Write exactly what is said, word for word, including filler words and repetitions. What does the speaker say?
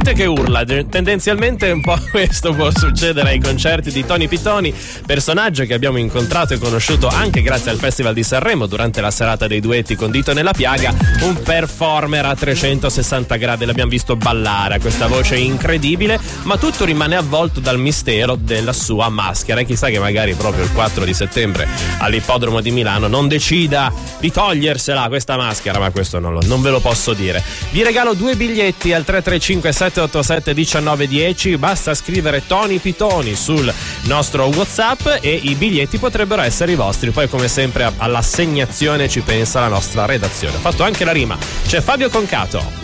gente che urla, tendenzialmente un po' questo può succedere ai concerti di Tony Pitoni, personaggio che abbiamo incontrato e conosciuto anche grazie al Festival di Sanremo durante la serata dei duetti con Dito nella piaga, un performer a trecentosessanta gradi, l'abbiamo visto ballare, questa voce incredibile, ma tutto rimane avvolto dal mistero della sua maschera, e chissà che magari proprio il quattro di settembre all'ippodromo di Milano non decida di togliersela questa maschera, ma questo non, lo, non ve lo posso dire. Vi regalo due biglietti al tre tre cinque sette otto sette uno nove uno zero, basta scrivere Tony Pitoni sul nostro WhatsApp e i biglietti potrebbero essere i vostri. Poi come sempre all'assegnazione ci pensa la nostra redazione. Ho fatto anche la rima, c'è Fabio Concato.